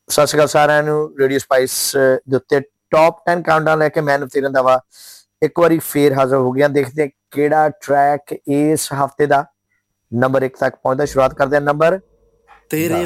ਸਤਿ ਸ਼੍ਰੀ ਅਕਾਲ ਸਾਰਿਆਂ ਨੂੰ। ਰੇਡੀਓ ਸਪਾਈਸ ਦੇ ਉੱਤੇ ਟੌਪ 10 ਕਾਊਂਟਡਾਊਨ ਲੈ ਕੇ ਮੈਂ ਨਵਤੇਜ ਰੰਧਾਵਾ ਇੱਕ ਵਾਰੀ ਫੇਰ ਹਾਜ਼ਰ ਹੋ ਗਿਆ। ਦੇਖਦੇ ਹਾਂ ਕਿਹੜਾ ਟਰੈਕ ਇਸ ਹਫਤੇ ਦਾ ਨੰਬਰ 1 ਤੱਕ ਪਹੁੰਚਦਾ। ਸ਼ੁਰੂਆਤ ਕਰਦੇ ਹਾਂ ਨੰਬਰ ਤੇਰੇ